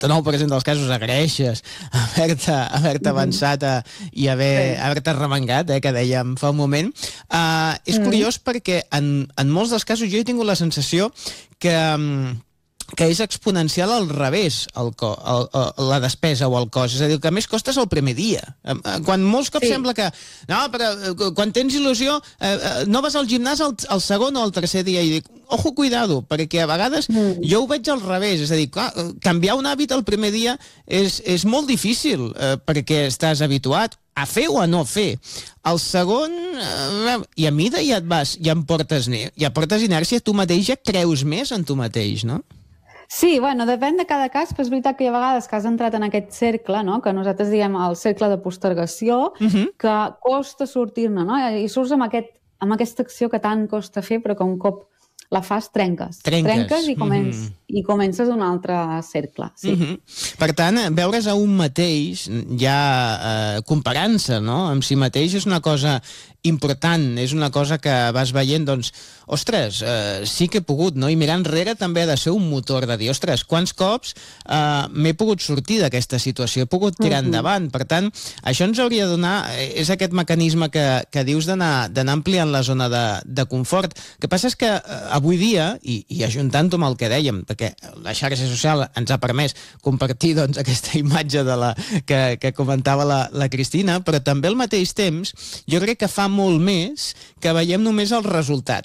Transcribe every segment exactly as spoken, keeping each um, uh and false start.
noranta-nou per cent dels casos agraeixes haver-te haver-te mm-hmm. avançat a, i haver, sí. haver-te remengat, eh, que dèiem fa un moment. Uh, és mm. curiós perquè en, en molts dels casos jo he tingut la sensació que... Um, que és exponencial al revés el co el, el, la despesa o el cost, és a dir, el que més costa és el primer dia, quan molts cops sí. sembla que no, però quan tens il·lusió eh, no vas al gimnàs el, el segon o el tercer dia, i dic, ojo, cuidado, perquè a vegades mm. jo ho veig al revés, és a dir, clar, canviar un hàbit el primer dia és, és molt difícil eh, perquè estàs habituat a fer o a no fer. El segon, eh, i a mida ja et vas, ja em portes, ja portes inèrcia, tu mateix ja creus més en tu mateix, no? Sí, bueno, depèn de cada cas, però és veritat que hi ha vegades que has entrat en aquest cercle, no?, que nosaltres diem el cercle de postergació, uh-huh. que costa sortir-ne, no?, i surts amb, aquest, amb aquesta acció que tant costa fer, però que un cop la fas, trenques. Trenques. Trenques i, començ, mm-hmm. i comences un altre cercle. Sí. Mm-hmm. Per tant, veure's a un mateix, ja eh, comparant-se, no?, amb si mateix és una cosa important, és una cosa que vas veient, doncs, ostres, eh, sí que he pogut, no? I mirar enrere també ha de ser un motor de dir, ostres, quants cops eh, m'he pogut sortir d'aquesta situació, he pogut tirar uh-huh. endavant. Per tant, això ens hauria de donar, és aquest mecanisme que, que dius d'anar d'anar ampliant la zona de, de confort. El que passa és que eh, avui dia, i, i ajuntant-ho amb el que dèiem, perquè la xarxa social ens ha permès compartir, doncs, aquesta imatge de la, que, que comentava la, la Cristina, però també al mateix temps, jo crec que fa molt més que veiem només el resultat.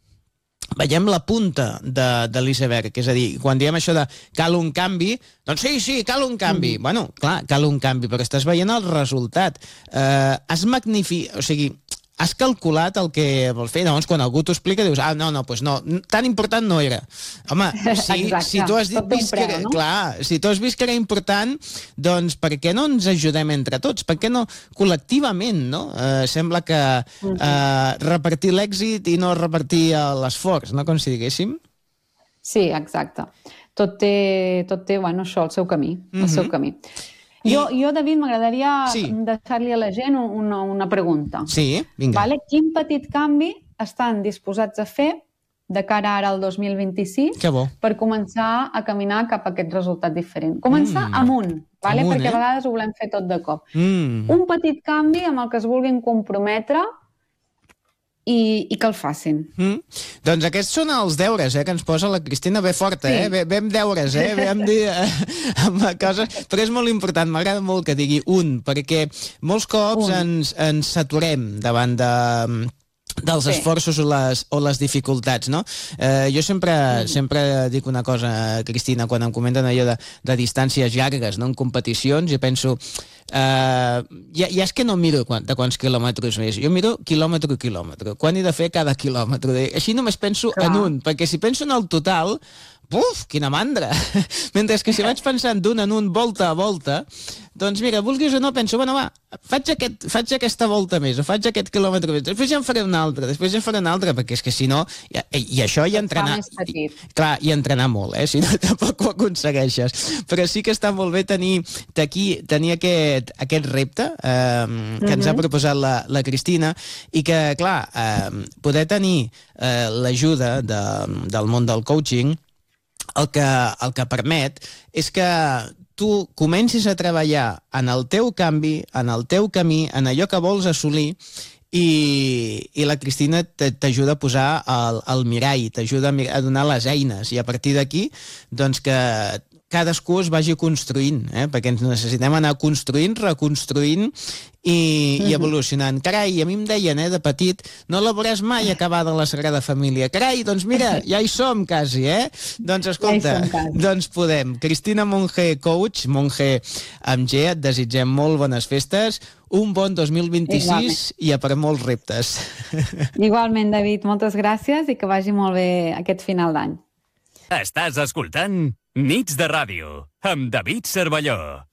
Veiem la punta de, de l'iceberg, és a dir, quan diem això de cal un canvi, doncs sí, sí, cal un canvi. Mm. Bueno, clar, cal un canvi, però estàs veient el resultat. Eh, has magnificat, o sigui, has calculat el que vols fer. Llavors, quan algú t'ho explica, dius, ah, no, no, doncs no, tan important no era. Home, si, si tu has dit vist que era, no? Clar, si tu has vist que era important, doncs per què no ens ajudem entre tots? Per què no col·lectivament, no? Eh, sembla que eh, repartir l'èxit i no repartir l'esforç, no? Com si diguéssim. Sí, exacte. Tot té, tot té, bueno, això, el seu camí, el mm-hmm. seu camí. I... Jo, jo, David, m'agradaria sí. deixar-li a la gent una, una pregunta. Sí, vinga. Vale? Quin petit canvi estan disposats a fer de cara ara al dos mil vint-i-sis per començar a caminar cap a aquest resultat diferent? Començar mm. amunt, vale? amunt perquè eh? a vegades ho volem fer tot de cop. Mm. Un petit canvi amb el que es vulguin comprometre i, i que el facin. Mm. Doncs aquests són els deures eh, que ens posa la Cristina, bé forta, sí. eh? Bé, bé amb deures, eh? bé amb, dir, eh, amb coses, però és molt important, m'agrada molt que digui un, perquè molts cops un. ens, ens saturem davant de... dels sí. esforços o les, o les dificultats, no? Eh, jo sempre, mm. sempre dic una cosa, Cristina, quan em comenten allò de, de distàncies llargues, no?, en competicions, i penso... Eh, ja, ja és que no miro quant, de quants quilòmetres més, jo miro quilòmetre a quilòmetre, quan he de fer cada quilòmetre. Així només penso Clar. en un, perquè si penso en el total... Uf, quina mandra! Mentre que si vaig pensant d'un en un, volta a volta, doncs mira, vulguis o no, penso, bueno, va, faig, aquest, faig aquesta volta més, o faig aquest quilòmetre més, després ja en faré una altra, després ja en faré una altra, perquè és que si no, i, i això i entrenar... I, clar, i entrenar molt, eh? Si no, tampoc ho aconsegueixes. Però sí que està molt bé tenir, tenir, tenir aquest, aquest repte eh, que mm-hmm. ens ha proposat la, la Cristina, i que, clar, eh, poder tenir eh, l'ajuda de, del món del coaching, el que, el que permet és que tu comencis a treballar en el teu canvi, en el teu camí, en allò que vols assolir, i, i la Cristina t'ajuda a posar el, el mirall, t'ajuda a, a donar les eines, i a partir d'aquí, doncs que cadascú es vagi construint, eh? Perquè ens necessitem anar construint, reconstruint i, mm-hmm. i evolucionant. Carai, a mi em deien, eh, de petit, no la veuràs mai acabada la Sagrada Família. Carai, doncs mira, ja hi som quasi, eh? Doncs escolta, ja doncs podem. Cristina Monge, coach, Monge amb G, et desitgem molt bones festes, un bon dos mil vint-i-sis Igualment. i a per molts reptes. Igualment, David, moltes gràcies i que vagi molt bé aquest final d'any. Estàs escoltant Nits de Ràdio amb David Cervelló.